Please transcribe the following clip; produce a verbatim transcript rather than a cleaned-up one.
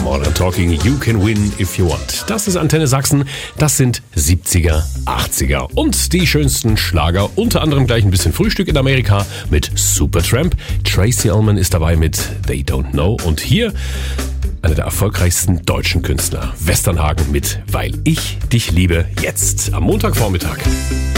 Modern Talking, you can win if you want. Das ist Antenne Sachsen, das sind siebziger, achtziger und die schönsten Schlager, unter anderem gleich ein bisschen Frühstück in Amerika mit Supertramp. Tracy Ullman ist dabei mit They Don't Know und hier einer der erfolgreichsten deutschen Künstler, Westernhagen mit Weil ich dich liebe, jetzt am Montagvormittag.